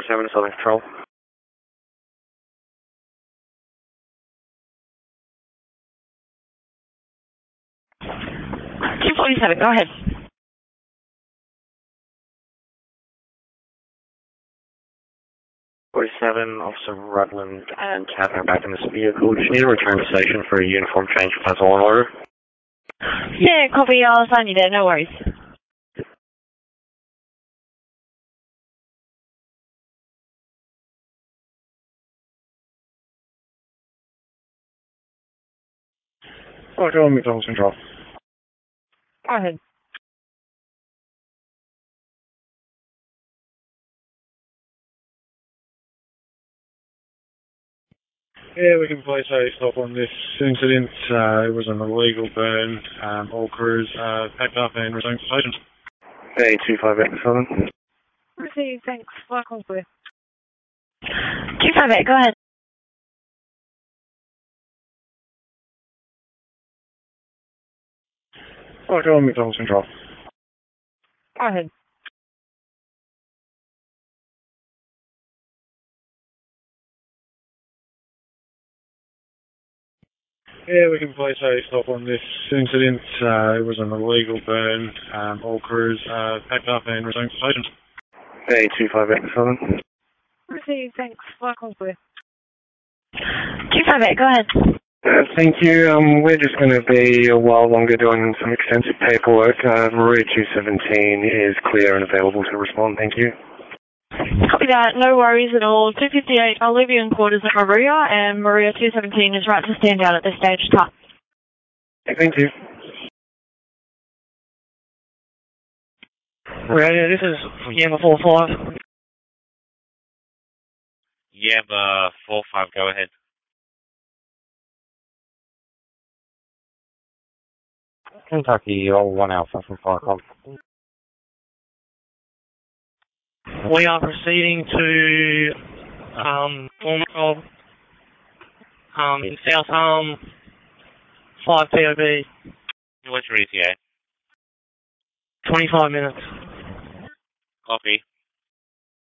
47 Southern Control. 247, go ahead. Officer Rutland and Catherine are back in this vehicle. Just need to return to station for a uniform change if that's all in order. Yeah, copy. I'll sign you there. No worries. Roger, McDonald's Control. Go ahead. Yeah, we can place a stop on this incident. It was an illegal burn. All crews packed up and returned to station. Hey, 258 Receive, thanks. Welcome, clear. 258, go ahead. Roger, McDonald's Control. Go ahead. Yeah, we can place a stop on this incident. It was an illegal burn. All crews packed up and returned to station. Hey, 258 Receive, thanks. Welcome, clear. 258, go ahead. Thank you. We're just going to be a while longer doing some extensive paperwork. Maria 217 is clear and available to respond. Thank you. Copy that. No worries at all. 258, I'll leave you in quarters at Maria, and Maria 217 is right to stand out at this stage. Top. Thank you. Radio, this is Yammer 45. Yammer 45, go ahead. Kentucky, all 1 Alpha from Falcon. We are proceeding to Ormond, South 5 POB. What's your ETA? 25 minutes. Copy.